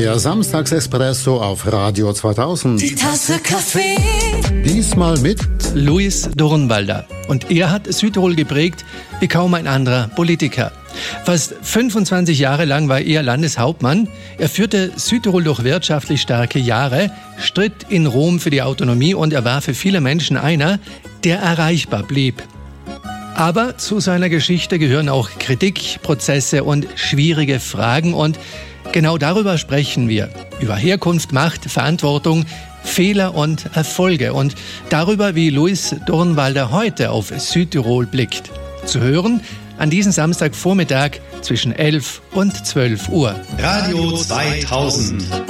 Der Samstagsespresso auf Radio 2000. Die Tasse Kaffee. Diesmal mit Luis Durnwalder. Und er hat Südtirol geprägt wie kaum ein anderer Politiker. Fast 25 Jahre lang war er Landeshauptmann. Er führte Südtirol durch wirtschaftlich starke Jahre, stritt in Rom für die Autonomie und er war für viele Menschen einer, der erreichbar blieb. Aber zu seiner Geschichte gehören auch Kritik, Prozesse und schwierige Fragen. Und genau darüber sprechen wir. Über Herkunft, Macht, Verantwortung, Fehler und Erfolge. Und darüber, wie Luis Durnwalder heute auf Südtirol blickt. Zu hören an diesem Samstagvormittag zwischen 11 und 12 Uhr. Radio 2000.